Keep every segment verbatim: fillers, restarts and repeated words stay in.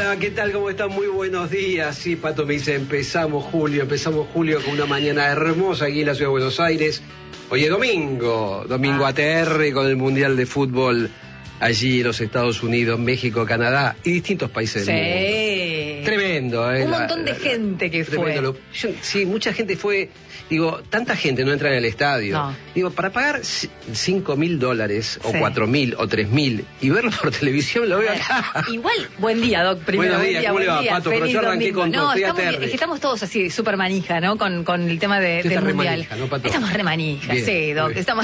Hola, ¿qué tal? ¿Cómo están? Muy buenos días. Sí, Pato me dice, empezamos julio, empezamos julio con una mañana hermosa aquí en la ciudad de Buenos Aires. Hoy es domingo, domingo A T R con el Mundial de Fútbol allí en los Estados Unidos, México, Canadá y distintos países sí. del mundo. Tremendo, ¿eh? Un montón de la, gente que fue. Lo, yo, sí, mucha gente fue. Digo, tanta gente no entra en el estadio. No. Digo, para pagar cinco mil dólares, o cuatro mil, o tres mil, y verlo por televisión, lo veo acá. Igual, buen día, Doc. Primero, Buenos buen días, día, ¿cómo buen le va, día. Pato? Feliz Pero yo arranqué domingo. con No, todo, estamos, es que estamos todos así, súper manija, ¿no? Con, con el tema de, del Mundial. Manija, ¿no, Pato? Estamos re manija, bien, sí, Doc. Estamos...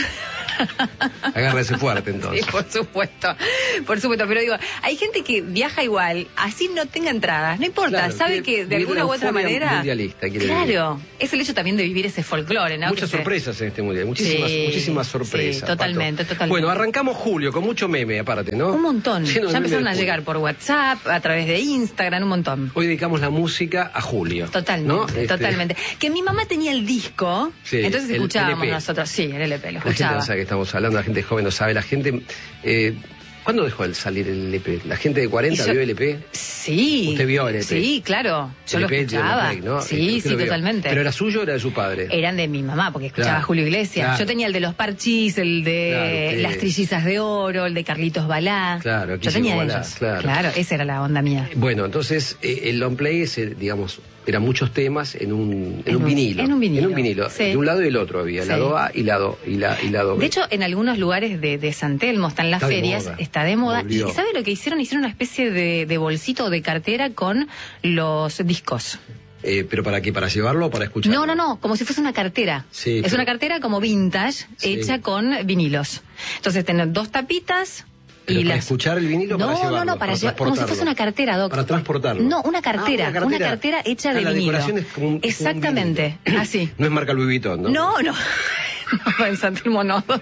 Agárrese fuerte, entonces. Sí, por supuesto, por supuesto. Pero digo, hay gente que viaja igual, así no tenga entradas, no importa, claro, sabe que de alguna u otra manera... Mundialista, claro, vivir. Es el hecho también de vivir ese folclore, ¿no? Muchas que sorpresas se... en este mundial, muchísimas, sí, muchísimas sorpresas. Sí, totalmente, Pato. totalmente. Bueno, arrancamos julio con mucho meme, aparte, ¿no? Un montón. Lleno ya empezaron a llegar por WhatsApp, a través de Instagram, un montón. Hoy dedicamos la música a julio. Totalmente, ¿no? este... totalmente. Que mi mamá tenía el disco, sí, entonces escuchábamos el nosotros. Sí, el L P, lo escuchaba. La gente no sabe que estamos hablando, la gente joven no sabe, la gente... Eh, ¿Cuándo dejó de salir el L P? ¿La gente de cuarenta yo, vio el L P? Sí. ¿Usted vio el L P? Sí, claro. Yo L P, lo escuchaba. Play, ¿no? Sí, sí, totalmente. ¿Pero era suyo o era de su padre? Eran de mi mamá, porque escuchaba claro, Julio Iglesias. Claro. Yo tenía el de los Parchís, el de claro, que... Las Trillizas de Oro, el de Carlitos Balá. Claro, yo tenía Balá, ellos. Claro. claro, esa era la onda mía. Bueno, entonces eh, el long play es, digamos... Eran muchos temas en un, en en un, un vinilo. En un vinilo. En un vinilo. Sí. De un lado y del otro había. Sí. Lado A y lado, y la, y lado B. De hecho, en algunos lugares de, de San Telmo están las está ferias. De moda. Está de moda. Volvió. ¿Y sabe lo que hicieron? Hicieron una especie de, de bolsito o de cartera con los discos. Eh, ¿Pero para qué? ¿Para llevarlo o para escucharlo? No, no, no. Como si fuese una cartera. Sí, es pero... una cartera como vintage, sí. hecha con vinilos. Entonces, tenés dos tapitas... ¿Pero y para las... escuchar el vinilo o no, para llevarlo? No, no, para, para llevar, como si fuese una cartera, Doc. Para transportarlo. No, una cartera, ah, una, cartera. una cartera hecha de la vinilo. Decoración es como un, exactamente, como un así. No es marca Louis Vuitton, ¿no? No, no. No, en San Telmo no. no.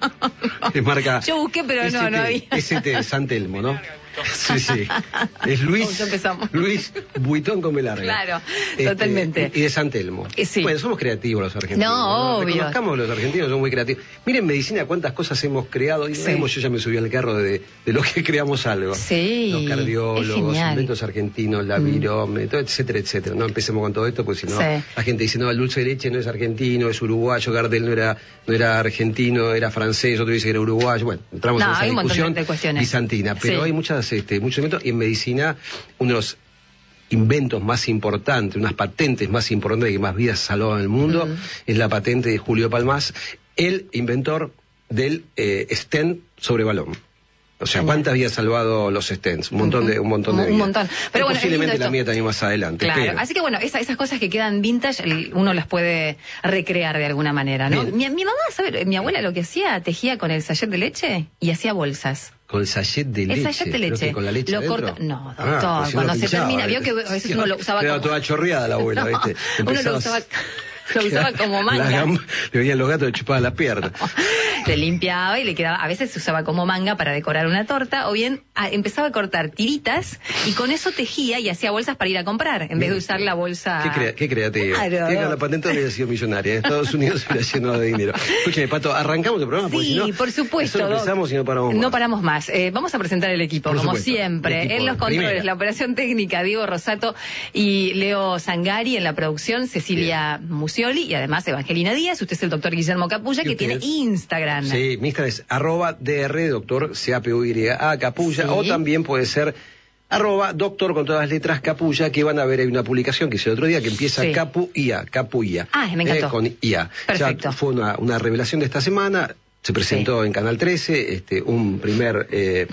Es marca... Yo busqué, pero S T, no, no había. S T, San Telmo, ¿no? Sí, sí. Es Luis, Luis Vuitton con B larga. Claro, este, totalmente. Y de San Telmo. Eh, sí. Bueno, somos creativos los argentinos. No, ¿no? obvio. Reconozcamos los argentinos, son muy creativos. Miren, medicina, cuántas cosas hemos creado. Y sí. Vemos, yo ya me subí al carro de, de lo que creamos algo. Sí. Los cardiólogos, inventos argentinos, la virome, mm. etcétera, etcétera. No empecemos con todo esto, porque si no, sí. la gente dice, no, el dulce de leche no es argentino, es uruguayo, Gardel no era, no era argentino, era francés, otro dice que era uruguayo. Bueno, entramos no, en esa hay un discusión montón de cuestiones. bizantina. Pero sí. hay muchas, este, muchos inventos. Y en medicina, uno de los inventos más importantes, unas patentes más importantes que más vidas salvaron en el mundo, mm. es la patente de Julio Palmás, el inventor del eh, stent sobre balón. O sea, ¿cuántas había salvado los stents? Un montón de, un montón de Un montón. Pero bueno, posiblemente la mía también más adelante. Claro. Pero. Así que bueno, esa, esas cosas que quedan vintage, uno las puede recrear de alguna manera, ¿no? Mi, mi mamá, ¿sabes? Mi abuela lo que hacía, tejía con el sachet de leche y hacía bolsas. Con el sachet de leche. El sachet de leche. Que con la leche lo adentro. corta... No, doctor, ah, pues cuando se pinchaba, termina, ¿viste? vio que a veces uno lo usaba Era como... toda chorreada la abuela, no, ¿viste? Uno lo usaba... Lo usaba como manga. Gamba, le venían los gatos de chupadas la pierna. Le limpiaba y le quedaba, a veces se usaba como manga para decorar una torta, o bien a, empezaba a cortar tiritas y con eso tejía y hacía bolsas para ir a comprar, en Bien. vez de usar la bolsa. Qué, crea, qué creativo. Claro. Tiene la patente hubiera sido millonaria. En Estados Unidos hubiera llenado de dinero. Escúcheme, Pato, arrancamos el programa. Sí, si no, por supuesto. Solo empezamos y no paramos más. No paramos más. Eh, vamos a presentar el equipo, por como supuesto, siempre. equipo En los controles, primera. la operación técnica, Diego Rosato y Leo Sangari. En la producción, Cecilia Bien. Musioli y además Evangelina Díaz. Usted es el doctor Guillermo Capulla, que tiene Instagram. Sí, mi Instagram es arroba dr, doctor C A P U Y A Capulla, sí. O también puede ser arroba doctor con todas las letras Capulla, que van a ver, hay una publicación que hice el otro día que empieza sí. Capu I A, Capu I A. Ah, me encantó. Eh, con I A. Perfecto. Ya fue una, una revelación de esta semana, se presentó sí. en Canal trece, este, un primer... Eh,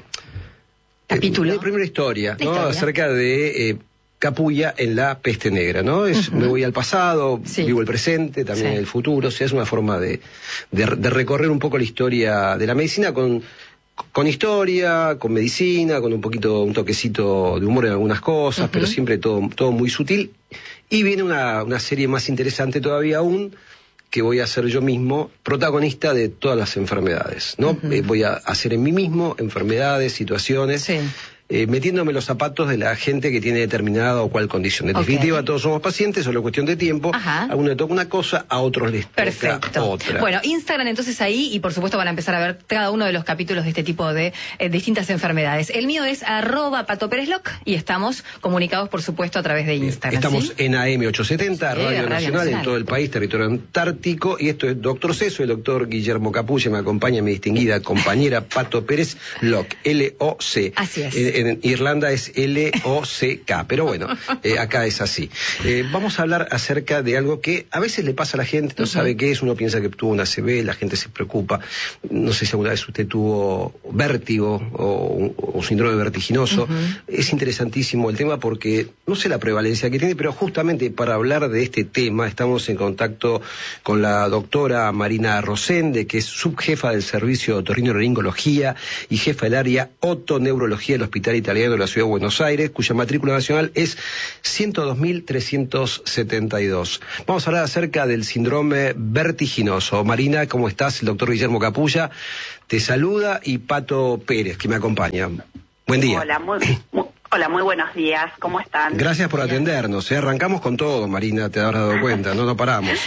capítulo. Una primera historia, ¿no? historia. Acerca de... Eh, Capulla en la peste negra, ¿no? Es, uh-huh. Me voy al pasado, sí. vivo el presente, también sí. el futuro, o sea, es una forma de, de, de recorrer un poco la historia de la medicina con, con historia, con medicina, con un poquito, un toquecito de humor en algunas cosas, uh-huh. pero siempre todo, todo muy sutil. Y viene una, una serie más interesante todavía aún, que voy a ser yo mismo protagonista de todas las enfermedades, ¿no? Uh-huh. Eh, voy a hacer en mí mismo enfermedades, situaciones... Sí. eh, metiéndome los zapatos de la gente que tiene determinada o cual condición. En okay. definitiva, todos somos pacientes, solo cuestión de tiempo. Ajá. A uno le toca una cosa, a otros les Perfecto. toca otra. Bueno, Instagram entonces ahí, y por supuesto van a empezar a ver cada uno de los capítulos de este tipo de eh, distintas enfermedades. El mío es arroba Pato Pérez Loc y estamos comunicados, por supuesto, a través de Instagram. Estamos ¿sí? en A M ochocientos setenta, sí, Radio, Radio Nacional, Nacional, en todo el país, territorio antártico, y esto es Doctor C, soy el doctor Guillermo Capulla, me acompaña mi distinguida compañera Pato Pérez Loc, L O C. Así es. En, en Irlanda es L O C K, pero bueno, eh, acá es así. Eh, vamos a hablar acerca de algo que a veces le pasa a la gente, no uh-huh. sabe qué es, uno piensa que tuvo una A C V, la gente se preocupa. No sé si alguna vez usted tuvo vértigo o, o síndrome vertiginoso. Uh-huh. Es interesantísimo el tema porque no sé la prevalencia que tiene, pero justamente para hablar de este tema estamos en contacto con la doctora Marina Rosende, que es subjefa del servicio de otorrinolaringología y jefa del área otoneurología del Hospital Italiano de la Ciudad de Buenos Aires, cuya matrícula nacional es ciento dos mil trescientos setenta y dos. Vamos a hablar acerca del síndrome vertiginoso. Marina, ¿cómo estás? El doctor Guillermo Capulla te saluda y Pato Pérez, que me acompaña. Buen día. Hola, muy, muy, hola, muy buenos días. ¿Cómo están? Gracias por atendernos. ¿eh? Arrancamos con todo, Marina, te habrás dado cuenta, no nos paramos.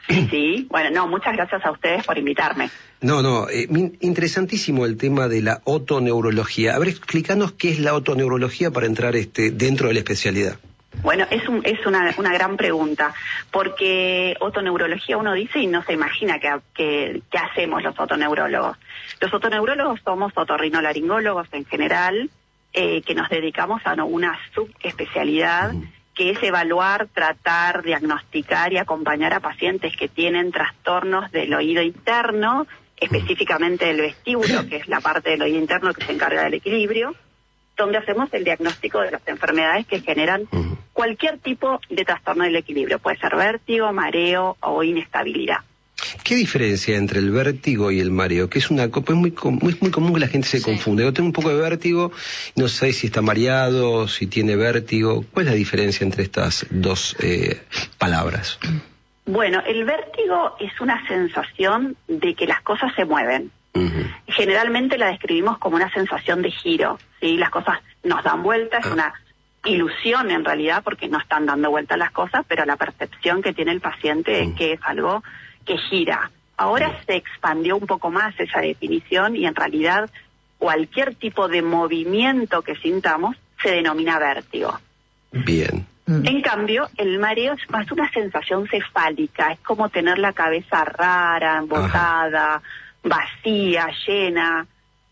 Sí, bueno, no, muchas gracias a ustedes por invitarme. No, no, eh, interesantísimo el tema de la otoneurología. A ver, explícanos qué es la otoneurología para entrar este dentro de la especialidad. Bueno, es, un, es una, una gran pregunta, porque otoneurología uno dice y no se imagina qué que, que hacemos los otoneurólogos. Los otoneurólogos somos otorrinolaringólogos en general, eh, que nos dedicamos a una subespecialidad, uh-huh. que es evaluar, tratar, diagnosticar y acompañar a pacientes que tienen trastornos del oído interno, específicamente del vestíbulo, que es la parte del oído interno que se encarga del equilibrio, donde hacemos el diagnóstico de las enfermedades que generan uh-huh. cualquier tipo de trastorno del equilibrio. Puede ser vértigo, mareo o inestabilidad. ¿Qué diferencia entre el vértigo y el mareo? Que es una es muy, muy, muy común que la gente se sí. confunde. Yo tengo un poco de vértigo, no sé si está mareado, si tiene vértigo. ¿Cuál es la diferencia entre estas dos eh, palabras? Bueno, el vértigo es una sensación de que las cosas se mueven. Uh-huh. Generalmente la describimos como una sensación de giro, ¿sí? Las cosas nos dan vueltas, es una ilusión en realidad porque no están dando vueltas las cosas, pero la percepción que tiene el paciente uh-huh. es que es algo que gira. Ahora uh-huh. se expandió un poco más esa definición y en realidad cualquier tipo de movimiento que sintamos se denomina vértigo. Bien. En cambio, el mareo es más una sensación cefálica, es como tener la cabeza rara, embotada, uh-huh. vacía, llena.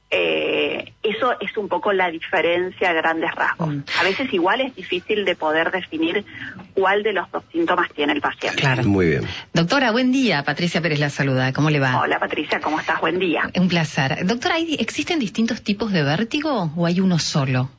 Eh, eso es un poco la diferencia a grandes rasgos. Mm. A veces igual es difícil de poder definir cuál de los dos síntomas tiene el paciente. Claro. Muy bien. Doctora, buen día. Patricia Pérez la saluda. ¿Cómo le va? Hola, Patricia, ¿cómo estás? Buen día. Un placer. Doctora, ¿existen distintos tipos de vértigo o hay uno solo?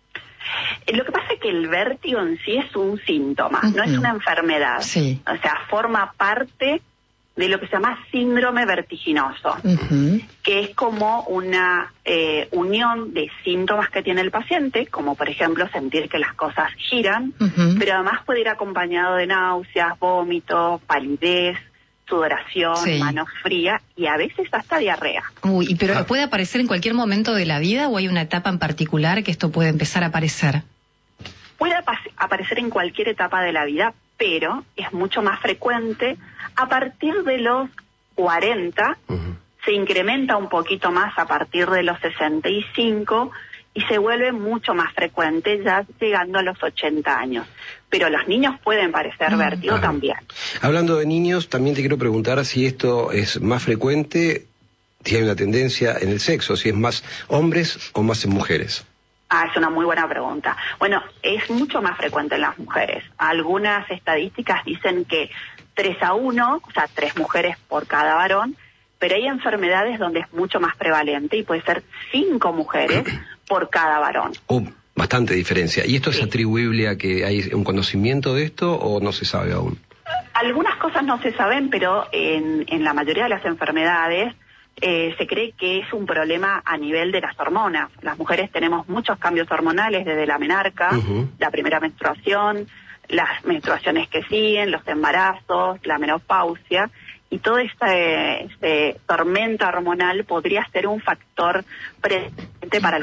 Lo que pasa es que el vértigo en sí es un síntoma, uh-huh. no es una enfermedad. Sí. O sea, forma parte de lo que se llama síndrome vertiginoso, uh-huh. que es como una eh, unión de síntomas que tiene el paciente, como por ejemplo sentir que las cosas giran, uh-huh. pero además puede ir acompañado de náuseas, vómitos, palidez, sudoración, sí. mano fría y a veces hasta diarrea. Uy, ¿pero ah. puede aparecer en cualquier momento de la vida o hay una etapa en particular que esto puede empezar a aparecer? Puede ap- aparecer en cualquier etapa de la vida, pero es mucho más frecuente a partir de los cuarenta, uh-huh. se incrementa un poquito más a partir de los sesenta y cinco y se vuelve mucho más frecuente ya llegando a los ochenta años. Pero los niños pueden padecer uh-huh. vértigo uh-huh. también. Hablando de niños, también te quiero preguntar si esto es más frecuente, si hay una tendencia en el sexo, si es más hombres o más en mujeres. Ah, es una muy buena pregunta. Bueno, es mucho más frecuente en las mujeres. Algunas estadísticas dicen que tres a uno, o sea, tres mujeres por cada varón, pero hay enfermedades donde es mucho más prevalente y puede ser cinco mujeres por cada varón. Uh, bastante diferencia. ¿Y esto sí. es atribuible a que hay un conocimiento de esto o no se sabe aún? Algunas cosas no se saben, pero en, en la mayoría de las enfermedades Eh, se cree que es un problema a nivel de las hormonas. Las mujeres tenemos muchos cambios hormonales desde la menarca, uh-huh. la primera menstruación, las menstruaciones que siguen, los embarazos, la menopausia, y toda esta este tormenta hormonal podría ser un factor presente para algunos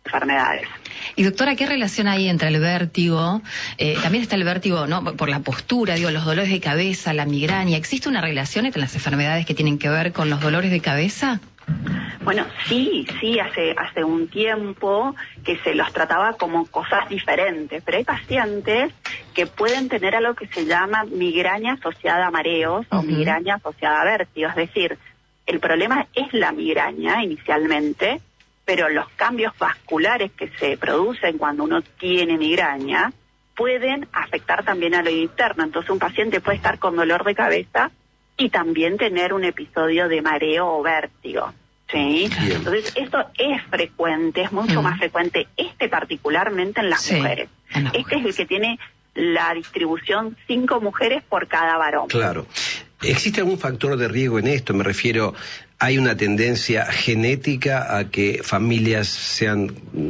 enfermedades. Y doctora, ¿qué relación hay entre el vértigo? Eh, también está el vértigo, ¿no? Por la postura, digo, los dolores de cabeza, la migraña. ¿Existe una relación entre las enfermedades que tienen que ver con los dolores de cabeza? Bueno, sí, sí, hace, hace un tiempo que se los trataba como cosas diferentes, pero hay pacientes que pueden tener algo que se llama migraña asociada a mareos uh-huh. o migraña asociada a vértigo. Es decir, el problema es la migraña inicialmente, pero los cambios vasculares que se producen cuando uno tiene migraña pueden afectar también al oído interno. Entonces un paciente puede estar con dolor de cabeza y también tener un episodio de mareo o vértigo. ¿Sí? Bien. Entonces esto es frecuente, es mucho uh-huh. más frecuente, este particularmente en las sí, mujeres. En las este mujeres. Es el que tiene la distribución cinco mujeres por cada varón. Claro. ¿Existe algún factor de riesgo en esto? Me refiero, ¿hay una tendencia genética a que familias sean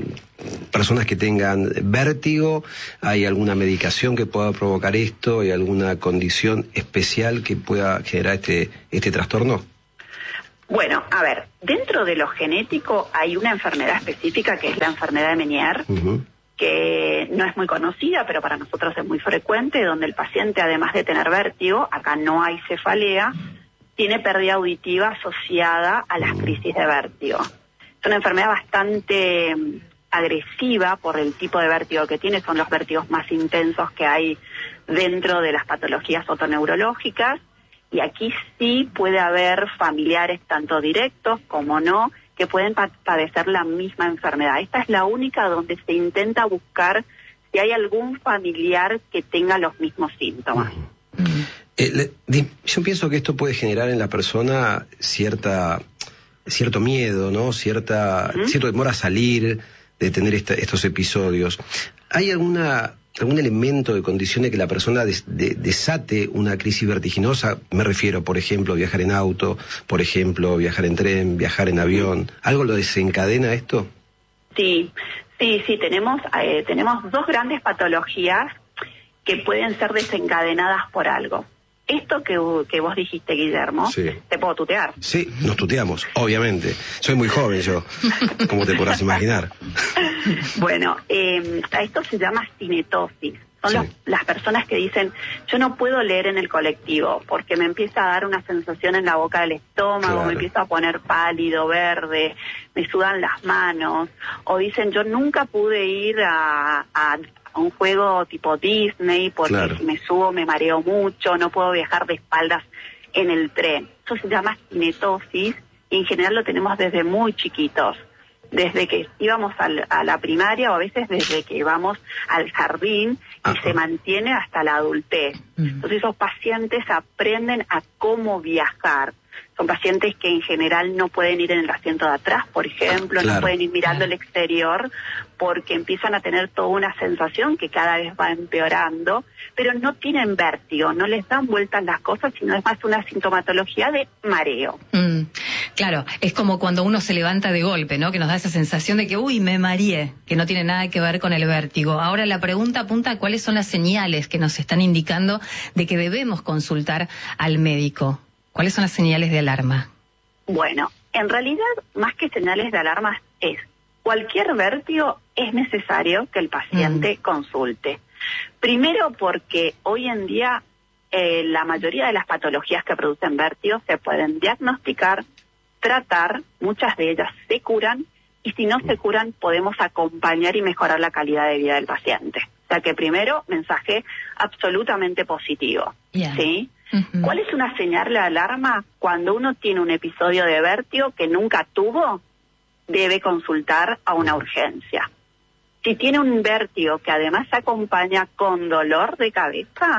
personas que tengan vértigo? ¿Hay alguna medicación que pueda provocar esto? ¿Hay alguna condición especial que pueda generar este, este trastorno? Bueno, a ver, dentro de lo genético hay una enfermedad específica que es la enfermedad de Meniere, uh-huh. que no es muy conocida, pero para nosotros es muy frecuente, donde el paciente, además de tener vértigo, acá no hay cefalea, tiene pérdida auditiva asociada a las crisis de vértigo. Es una enfermedad bastante agresiva por el tipo de vértigo que tiene, son los vértigos más intensos que hay dentro de las patologías otoneurológicas, y aquí sí puede haber familiares, tanto directos como no, que pueden padecer la misma enfermedad. Esta es la única donde se intenta buscar si hay algún familiar que tenga los mismos síntomas. Uh-huh. eh, le, yo pienso que esto puede generar en la persona cierta cierto miedo, ¿no? Cierta uh-huh. cierto temor a salir, de tener esta, estos episodios. ¿Hay alguna algún elemento de condiciones que la persona des, de, desate una crisis vertiginosa? Me refiero, por ejemplo, viajar en auto, por ejemplo, viajar en tren, viajar en avión. ¿Algo lo desencadena esto? Sí, sí, sí, tenemos, eh, tenemos dos grandes patologías que pueden ser desencadenadas por algo. Esto que, que vos dijiste, Guillermo, sí. ¿Te puedo tutear? Sí, nos tuteamos, obviamente. Soy muy joven yo, como te podrás imaginar. Bueno, eh, esto se llama cinetosis. Son sí. los, las personas que dicen, yo no puedo leer en el colectivo porque me empieza a dar una sensación en la boca del estómago, claro. me empiezo a poner pálido, verde, me sudan las manos. O dicen, yo nunca pude ir a... a un juego tipo Disney, porque claro. si me subo me mareo mucho, no puedo viajar de espaldas en el tren. Eso se llama cinetosis y en general lo tenemos desde muy chiquitos, desde que íbamos al, a la primaria o a veces desde que vamos al jardín y Ajá. se mantiene hasta la adultez. Uh-huh. Entonces esos pacientes aprenden a cómo viajar. Son pacientes que en general no pueden ir en el asiento de atrás, por ejemplo, claro. no pueden ir mirando el exterior porque empiezan a tener toda una sensación que cada vez va empeorando, pero no tienen vértigo, no les dan vueltas las cosas, sino es más una sintomatología de mareo. Mm, claro, es como cuando uno se levanta de golpe, ¿no? Que nos da esa sensación de que, uy, me mareé, que no tiene nada que ver con el vértigo. Ahora la pregunta apunta a cuáles son las señales que nos están indicando de que debemos consultar al médico. ¿Cuáles son las señales de alarma? Bueno, en realidad, más que señales de alarma, es cualquier vértigo es necesario que el paciente mm. consulte. Primero porque hoy en día eh, la mayoría de las patologías que producen vértigo se pueden diagnosticar, tratar, muchas de ellas se curan, y si no se curan podemos acompañar y mejorar la calidad de vida del paciente. O sea que primero, mensaje absolutamente positivo, yeah. ¿sí? Uh-huh. ¿Cuál es una señal de alarma? Cuando uno tiene un episodio de vértigo que nunca tuvo, debe consultar a una urgencia. Si tiene un vértigo que además se acompaña con dolor de cabeza,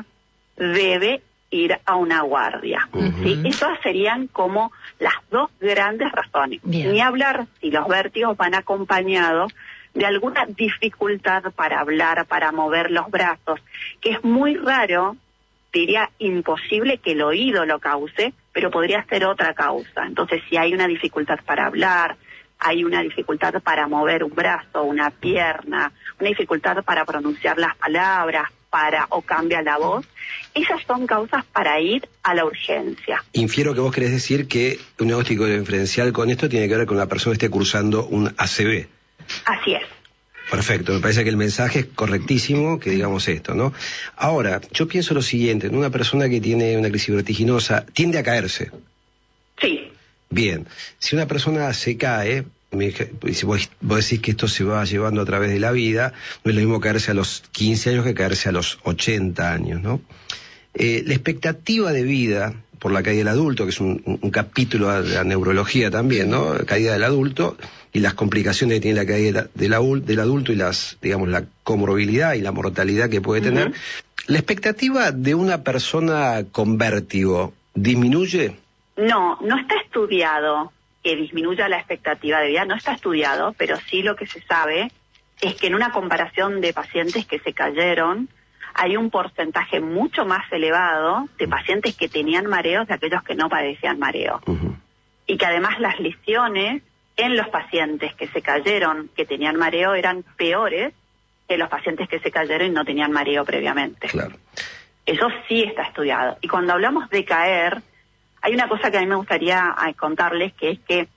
debe ir a una guardia. Uh-huh. ¿Sí? Esas serían como las dos grandes razones. Bien. Ni hablar si los vértigos van acompañados de alguna dificultad para hablar, para mover los brazos, que es muy raro, diría imposible que el oído lo cause, pero podría ser otra causa. Entonces, si hay una dificultad para hablar, hay una dificultad para mover un brazo, una pierna, una dificultad para pronunciar las palabras, para o cambia la voz, esas son causas para ir a la urgencia. Infiero que vos querés decir que un diagnóstico diferencial con esto tiene que ver con la persona que esté cursando un A C V. Así es. Perfecto, me parece que el mensaje es correctísimo que digamos esto, ¿no? Ahora, yo pienso lo siguiente, una persona que tiene una crisis vertiginosa tiende a caerse. Sí. Bien, si una persona se cae, si vos, vos decís que esto se va llevando a través de la vida, no es lo mismo caerse a los quince años que caerse a los ochenta años, ¿no? Eh, la expectativa de vida por la caída del adulto, que es un, un, un capítulo de la neurología también, ¿no? La caída del adulto y las complicaciones que tiene la caída del, del adulto y las, digamos, la comorbilidad y la mortalidad que puede tener. Uh-huh. ¿La expectativa de una persona con vértigo disminuye? No, no está estudiado que disminuya la expectativa de vida, no está estudiado, pero sí lo que se sabe es que en una comparación de pacientes que se cayeron, hay un porcentaje mucho más elevado de pacientes que tenían mareos de aquellos que no padecían mareo. Uh-huh. Y que además las lesiones en los pacientes que se cayeron, que tenían mareo, eran peores que los pacientes que se cayeron y no tenían mareo previamente. Claro. Eso sí está estudiado. Y cuando hablamos de caer, hay una cosa que a mí me gustaría contarles, que es que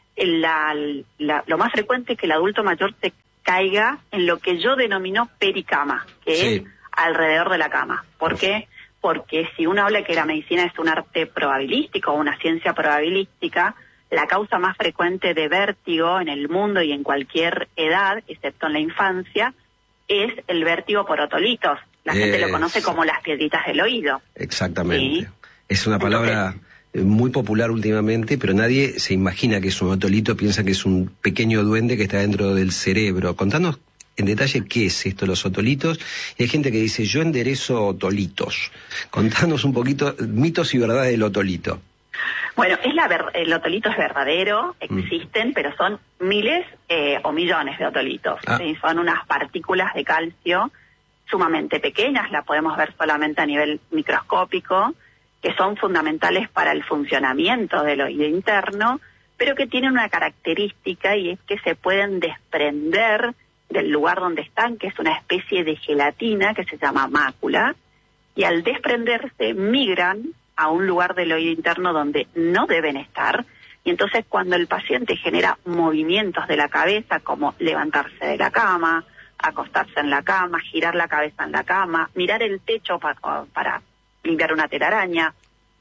la, la, lo más frecuente es que el adulto mayor se caiga en lo que yo denomino pericama, que sí. es alrededor de la cama. ¿Por qué? Porque si uno habla que la medicina es un arte probabilístico o una ciencia probabilística, la causa más frecuente de vértigo en el mundo y en cualquier edad, excepto en la infancia, es el vértigo por otolitos. La es... gente lo conoce como las piedritas del oído. Exactamente. ¿Sí? Es una palabra Entonces, muy popular últimamente, pero nadie se imagina que es un otolito, piensa que es un pequeño duende que está dentro del cerebro. Contanos en detalle qué es esto, los otolitos. Y hay gente que dice, yo enderezo otolitos. Contanos un poquito, mitos y verdades del otolito. Bueno, es la ver- el otolito es verdadero, existen, mm. pero son miles eh, o millones de otolitos. Ah. ¿Sí? Son unas partículas de calcio sumamente pequeñas, las podemos ver solamente a nivel microscópico, que son fundamentales para el funcionamiento del oído interno, pero que tienen una característica y es que se pueden desprender del lugar donde están, que es una especie de gelatina que se llama mácula, y al desprenderse migran a un lugar del oído interno donde no deben estar, y entonces cuando el paciente genera movimientos de la cabeza, como levantarse de la cama, acostarse en la cama, girar la cabeza en la cama, mirar el techo para, para limpiar una telaraña,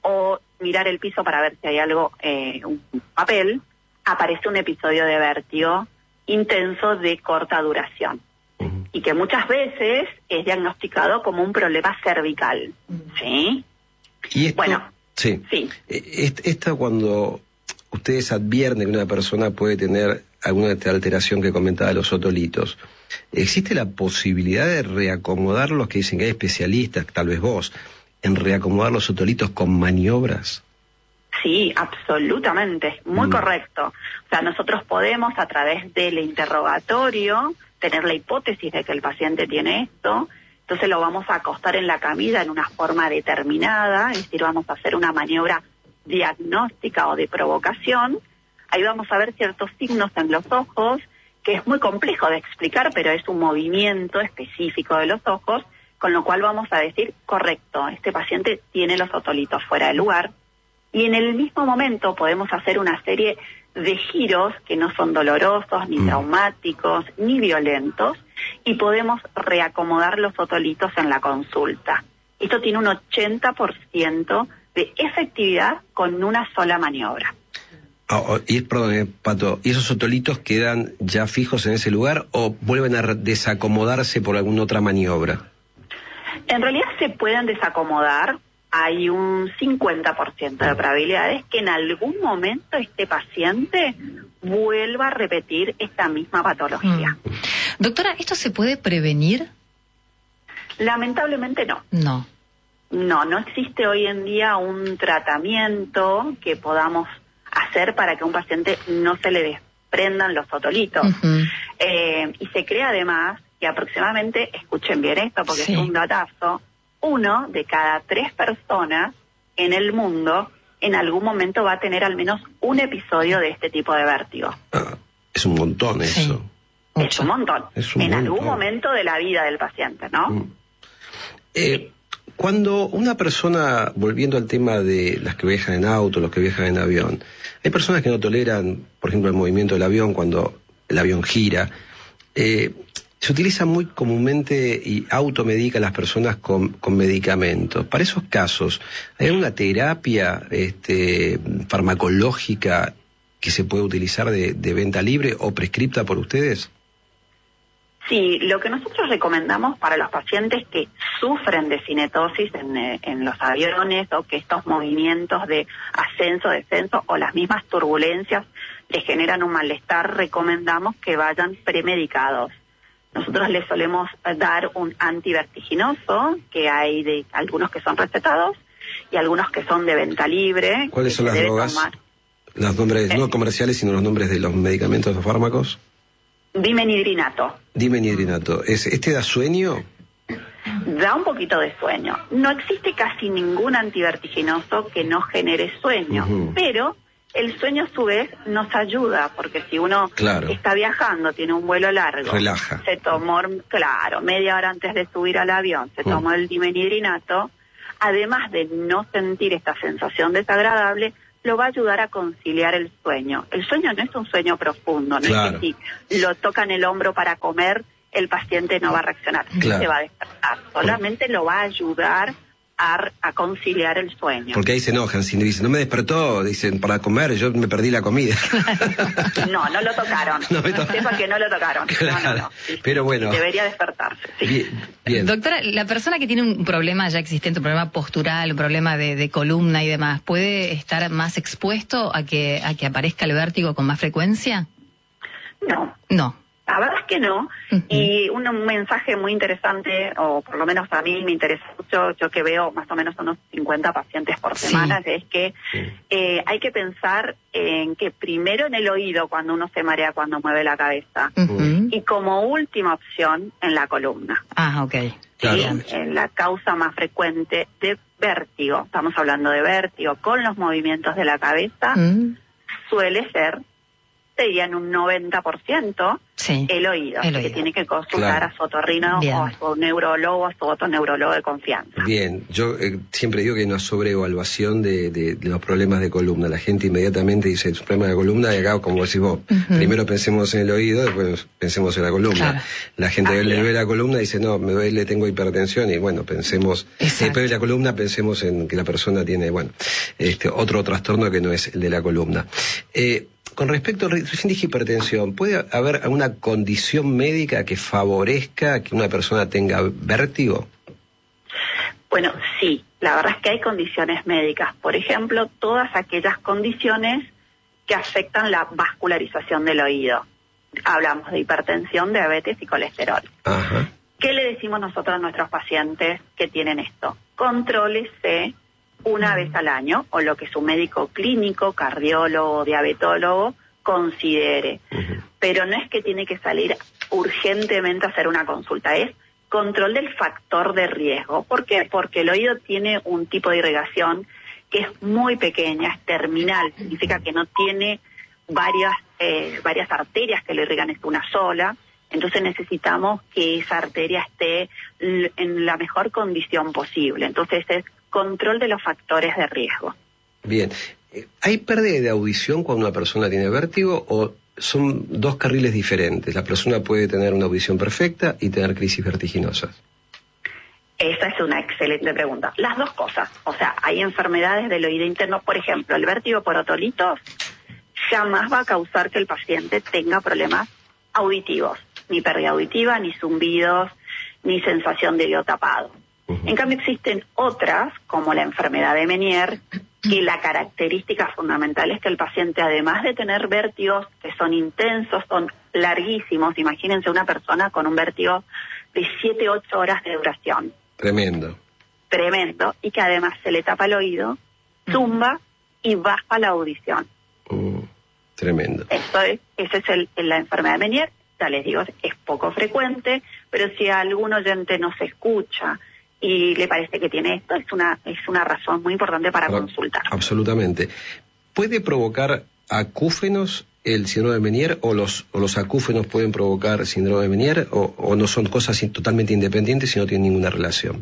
o mirar el piso para ver si hay algo, eh, un papel, aparece un episodio de vértigo intenso de corta duración, uh-huh. y que muchas veces es diagnosticado como un problema cervical, ¿sí? ¿Y esto? Bueno, sí. sí. Esto cuando ustedes advierten que una persona puede tener alguna alteración que comentaba los otolitos, ¿existe la posibilidad de reacomodar los que dicen que hay especialistas, tal vez vos, en reacomodar los otolitos con maniobras? Sí, absolutamente, muy mm. correcto. O sea, nosotros podemos a través del interrogatorio tener la hipótesis de que el paciente tiene esto. Entonces lo vamos a acostar en la camilla en una forma determinada, es decir, vamos a hacer una maniobra diagnóstica o de provocación. Ahí vamos a ver ciertos signos en los ojos, que es muy complejo de explicar, pero es un movimiento específico de los ojos, con lo cual vamos a decir, correcto, este paciente tiene los otolitos fuera de lugar. Y en el mismo momento podemos hacer una serie de giros que no son dolorosos, ni traumáticos, ni violentos, y podemos reacomodar los otolitos en la consulta. Esto tiene un ochenta por ciento de efectividad con una sola maniobra. Oh, y perdón, eh, Pato, ¿y esos otolitos quedan ya fijos en ese lugar o vuelven a desacomodarse por alguna otra maniobra? En realidad se pueden desacomodar. Hay un cincuenta por ciento de probabilidades que en algún momento este paciente vuelva a repetir esta misma patología. Mm. Doctora, ¿esto se puede prevenir? Lamentablemente no. No. No, no existe hoy en día un tratamiento que podamos hacer para que a un paciente no se le desprendan los otolitos. Uh-huh. Eh, y se cree además que aproximadamente, escuchen bien esto porque sí. es un datazo, uno de cada tres personas en el mundo en algún momento va a tener al menos un episodio de este tipo de vértigo. Ah, es un montón eso. Sí. Es un montón. Es un en montón. algún momento de la vida del paciente, ¿no? Mm. Eh, cuando una persona, volviendo al tema de las que viajan en auto, los que viajan en avión, hay personas que no toleran, por ejemplo, el movimiento del avión cuando el avión gira. Eh, se utiliza muy comúnmente y automedica a las personas con, con medicamentos. Para esos casos, ¿hay una terapia este, farmacológica que se puede utilizar de, de venta libre o prescripta por ustedes? Sí, lo que nosotros recomendamos para los pacientes que sufren de cinetosis en, en los aviones o que estos movimientos de ascenso, descenso o las mismas turbulencias les generan un malestar, recomendamos que vayan premedicados. Nosotros les solemos dar un antivertiginoso, que hay de algunos que son recetados y algunos que son de venta libre. ¿Cuáles son las drogas? Tomar. Los nombres, no comerciales, sino los nombres de los medicamentos, los fármacos. Dimenhidrinato. Dimenhidrinato. ¿Este da sueño? Da un poquito de sueño. No existe casi ningún antivertiginoso que no genere sueño, uh-huh. pero el sueño a su vez nos ayuda, porque si uno claro. está viajando, tiene un vuelo largo, relaja. Se tomó, claro, media hora antes de subir al avión, se uh-huh. tomó el dimenhidrinato, además de no sentir esta sensación desagradable, lo va a ayudar a conciliar el sueño. El sueño no es un sueño profundo, no claro. es que si lo tocan el hombro para comer, el paciente no va a reaccionar, claro. se va a despertar. Solamente Por... lo va a ayudar a, a conciliar el sueño. Porque ahí se enojan, si dicen, no me despertó, dicen, para comer, yo me perdí la comida. No, no lo tocaron. No, me to... Sepa que no lo tocaron. Claro. No, no, no. Sí, pero bueno. Debería despertarse. Sí. Bien, bien. Doctora, la persona que tiene un problema ya existente, un problema postural, un problema de, de columna y demás, ¿puede estar más expuesto a que, a que aparezca el vértigo con más frecuencia? No. No. La verdad es que no, uh-huh. y un, un mensaje muy interesante, o por lo menos a mí me interesa mucho, yo que veo más o menos unos cincuenta pacientes por semana, sí. es que eh, hay que pensar en que primero en el oído cuando uno se marea, cuando mueve la cabeza, uh-huh. y como última opción en la columna. Ah, ok. Claro. ¿Sí? En la causa más frecuente de vértigo, estamos hablando de vértigo con los movimientos de la cabeza, uh-huh. suele ser, sería en un noventa por ciento sí, el oído, el oído. Que tiene que consultar claro. a su otorrino Bien. o a su neurólogo, a su otoneurólogo de confianza. Bien, yo eh, siempre digo que hay una sobreevaluación de, de, de los problemas de columna. La gente inmediatamente dice, el problema de columna, y acá, como decís vos, uh-huh. primero pensemos en el oído, después pensemos en la columna. Claro. La gente que le duele la columna dice, no, me duele, tengo hipertensión, y bueno, pensemos, después de la columna pensemos en que la persona tiene, bueno, este otro trastorno que no es el de la columna. Eh, Con respecto a recién dije hipertensión, ¿puede haber alguna condición médica que favorezca que una persona tenga vértigo? Bueno, sí, la verdad es que hay condiciones médicas. Por ejemplo, todas aquellas condiciones que afectan la vascularización del oído. Hablamos de hipertensión, diabetes y colesterol. Ajá. ¿Qué le decimos nosotros a nuestros pacientes que tienen esto? Contrólese una vez al año, o lo que su médico clínico, cardiólogo, diabetólogo considere. Uh-huh. Pero no es que tiene que salir urgentemente a hacer una consulta, es control del factor de riesgo. ¿Por qué? Porque el oído tiene un tipo de irrigación que es muy pequeña, es terminal, significa que no tiene varias, eh, varias arterias que lo irrigan, es una sola. Entonces necesitamos que esa arteria esté en la mejor condición posible. Entonces es control de los factores de riesgo. Bien. ¿Hay pérdida de audición cuando una persona tiene vértigo o son dos carriles diferentes? La persona puede tener una audición perfecta y tener crisis vertiginosas. Esa es una excelente pregunta. Las dos cosas. O sea, hay enfermedades del oído interno. Por ejemplo, el vértigo por otolitos jamás va a causar que el paciente tenga problemas auditivos. Ni pérdida auditiva, ni zumbidos, ni sensación de oído tapado. En cambio existen otras, como la enfermedad de Meniere, que la característica fundamental es que el paciente, además de tener vértigos que son intensos, son larguísimos, imagínense una persona con un vértigo de siete, ocho horas de duración. Tremendo. Tremendo, y que además se le tapa el oído, zumba y baja la audición. Mm, tremendo. Esto es, esa es el, la enfermedad de Meniere, ya les digo, es poco frecuente, pero si algún oyente no se escucha y le parece que tiene esto, es una es una razón muy importante para Pero, consultar. Absolutamente. ¿Puede provocar acúfenos el síndrome de Meniere o los o los acúfenos pueden provocar síndrome de Meniere o, o no son cosas totalmente independientes y no tienen ninguna relación?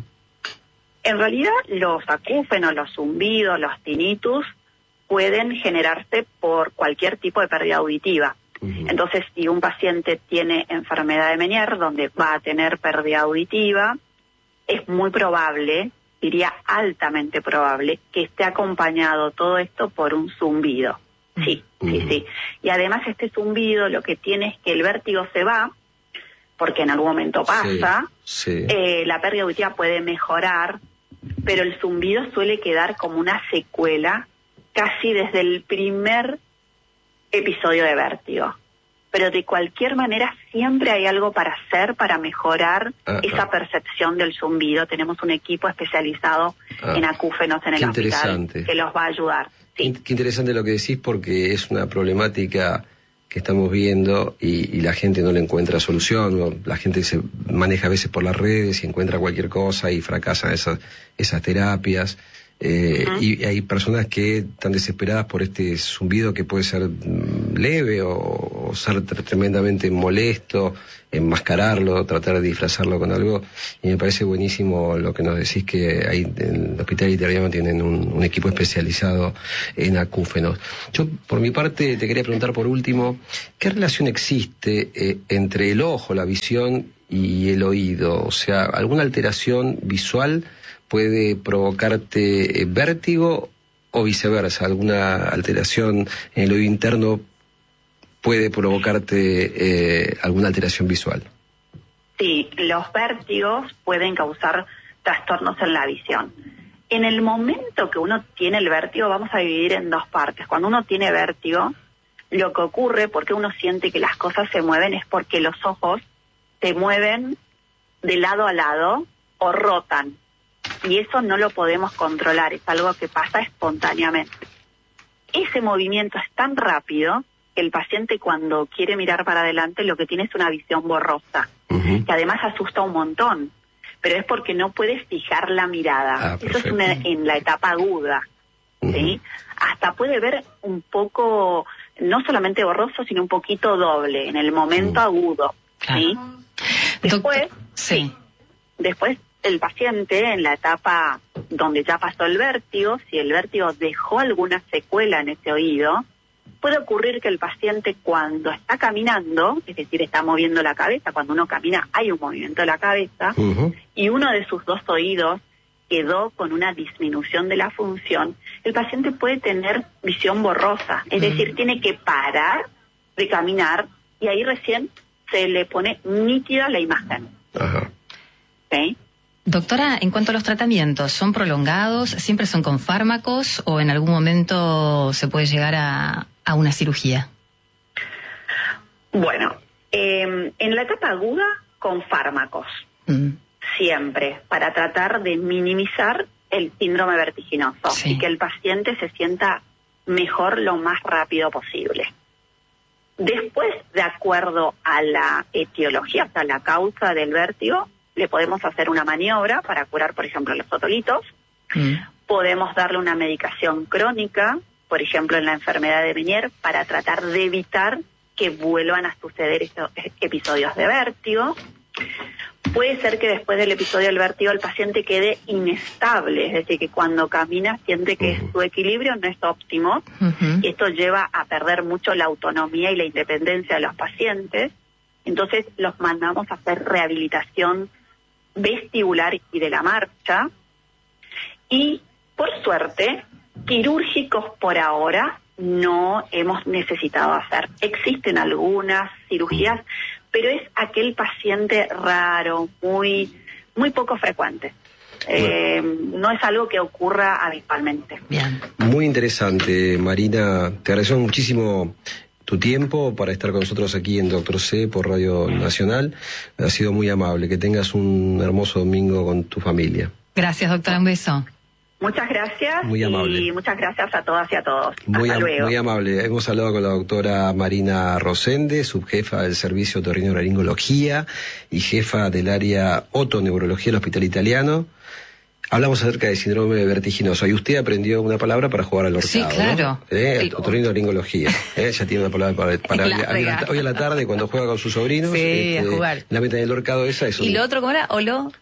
En realidad, los acúfenos, los zumbidos, los tinnitus pueden generarse por cualquier tipo de pérdida auditiva. Uh-huh. Entonces, si un paciente tiene enfermedad de Meniere, donde va a tener pérdida auditiva, es muy probable, diría altamente probable, que esté acompañado todo esto por un zumbido. Sí, uh-huh. sí, sí. Y además este zumbido lo que tiene es que el vértigo se va, porque en algún momento pasa, sí, sí. Eh, la pérdida auditiva puede mejorar, pero el zumbido suele quedar como una secuela casi desde el primer episodio de vértigo. Pero de cualquier manera siempre hay algo para hacer para mejorar ah, esa ah. percepción del zumbido. Tenemos un equipo especializado ah. en acúfenos en el hospital que los va a ayudar. Sí. Qué, qué interesante lo que decís, porque es una problemática que estamos viendo y, y la gente no le encuentra solución, o la gente se maneja a veces por las redes y encuentra cualquier cosa y fracasan esas, esas terapias. Eh, uh-huh. Y hay personas que están desesperadas por este zumbido que puede ser leve o, o ser tremendamente molesto, enmascararlo, tratar de disfrazarlo con algo, y me parece buenísimo lo que nos decís, que ahí en el Hospital Italiano tienen un, un equipo especializado en acúfenos. Yo, por mi parte, te quería preguntar por último, ¿qué relación existe eh, entre el ojo, la visión y el oído? O sea, ¿alguna alteración visual puede provocarte eh, vértigo o viceversa? ¿Alguna alteración en el oído interno puede provocarte eh, alguna alteración visual? Sí, los vértigos pueden causar trastornos en la visión. En el momento que uno tiene el vértigo, vamos a dividir en dos partes. Cuando uno tiene vértigo, lo que ocurre, porque uno siente que las cosas se mueven, es porque los ojos se mueven de lado a lado o rotan. Y eso no lo podemos controlar, es algo que pasa espontáneamente. Ese movimiento es tan rápido que el paciente, cuando quiere mirar para adelante, lo que tiene es una visión borrosa, uh-huh. que además asusta un montón, pero es porque no puede fijar la mirada. Ah, eso es una, en la etapa aguda, uh-huh. ¿sí? Hasta puede ver un poco, no solamente borroso, sino un poquito doble, en el momento uh-huh. agudo, ¿sí? Uh-huh. Después, sí. sí, después el paciente, en la etapa donde ya pasó el vértigo, si el vértigo dejó alguna secuela en ese oído, puede ocurrir que el paciente, cuando está caminando, es decir, está moviendo la cabeza, cuando uno camina hay un movimiento de la cabeza, uh-huh. y uno de sus dos oídos quedó con una disminución de la función, el paciente puede tener visión borrosa, es uh-huh. decir, tiene que parar de caminar y ahí recién se le pone nítida la imagen. Uh-huh. ¿Sí? Doctora, en cuanto a los tratamientos, ¿son prolongados? ¿Siempre son con fármacos o en algún momento se puede llegar a, a una cirugía? Bueno, eh, en la etapa aguda, con fármacos, mm. siempre, para tratar de minimizar el síndrome vertiginoso sí. y que el paciente se sienta mejor lo más rápido posible. Después, de acuerdo a la etiología, hasta la causa del vértigo, le podemos hacer una maniobra para curar, por ejemplo, los otolitos. Mm. Podemos darle una medicación crónica, por ejemplo, en la enfermedad de Meniere, para tratar de evitar que vuelvan a suceder estos episodios de vértigo. Puede ser que después del episodio del vértigo el paciente quede inestable, es decir, que cuando camina siente que uh-huh. su equilibrio no es óptimo, uh-huh. y esto lleva a perder mucho la autonomía y la independencia de los pacientes. Entonces los mandamos a hacer rehabilitación vestibular y de la marcha, y por suerte quirúrgicos por ahora no hemos necesitado hacer. Existen algunas cirugías, pero es aquel paciente raro, muy muy poco frecuente. Eh, no es algo que ocurra habitualmente. Bien. Muy interesante, Marina. Te agradecemos muchísimo tu tiempo para estar con nosotros aquí en Doctor C por Radio Nacional. Ha sido muy amable. Que tengas un hermoso domingo con tu familia. Gracias, doctora. Un beso. Muchas gracias. Muy amable. Y muchas gracias a todas y a todos. Muy, Hasta am- luego. Muy amable. Hemos hablado con la doctora Marina Rosende, subjefa del Servicio Otorrinolaringología y jefa del área Otoneurología del Hospital Italiano. Hablamos acerca del síndrome vertiginoso. Y usted aprendió una palabra para jugar al horcado. Sí, claro. ¿no? ¿Eh? Otorrinolaringología. ¿Eh? Ya tiene una palabra para, para hoy, a, hoy a la tarde cuando juega con sus sobrinos. Sí, este, a jugar. La meta del horcado esa es un... ¿Y lo otro cómo era? ¿O lo...?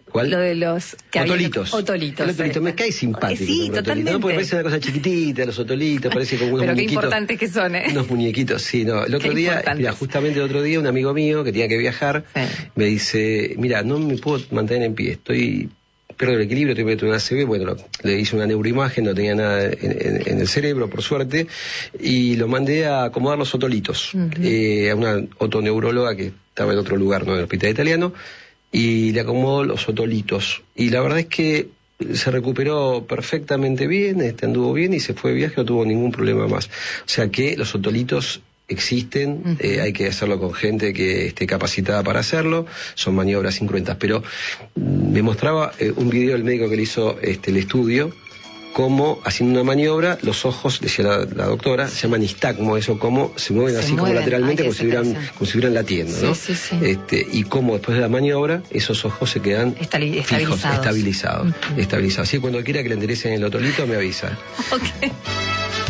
¿Cuál? Lo de los... Que otolitos. Había... Otolitos. El otolito, me cae simpático. Sí, totalmente. No, porque parece una cosa chiquitita, los otolitos, parece como unos Pero muñequitos. Pero qué importantes que son, ¿eh? Unos muñequitos, sí, no. El otro qué día, mira, justamente el otro día, un amigo mío que tenía que viajar, sí. me dice, mira, no me puedo mantener en pie, estoy... pierdo el equilibrio, tengo que tener una A C V, bueno, lo, le hice una neuroimagen, no tenía nada en, en, en el cerebro, por suerte, y lo mandé a acomodar los otolitos, uh-huh. eh, a una otoneuróloga que estaba en otro lugar, ¿no?, en el hospital italiano, y le acomodó los otolitos. Y la verdad es que se recuperó perfectamente bien, este, anduvo bien y se fue de viaje, no tuvo ningún problema más. O sea que los otolitos existen, uh-huh. eh, hay que hacerlo con gente que esté capacitada para hacerlo, son maniobras incruentas, pero me mostraba eh, un video del médico que le hizo este, el estudio, cómo haciendo una maniobra, los ojos, decía la, la doctora, se llama nistagmo, eso, cómo se mueven se así mueven. como lateralmente, Ay, como, si hubieran, como si estuvieran latiendo, ¿no? Sí, sí, sí. Este, y cómo después de la maniobra, esos ojos se quedan Estali- fijos, estabilizados. estabilizados. Uh-huh. estabilizados. Así que cuando quiera que le enderecen el otolito, me avisa. Okay.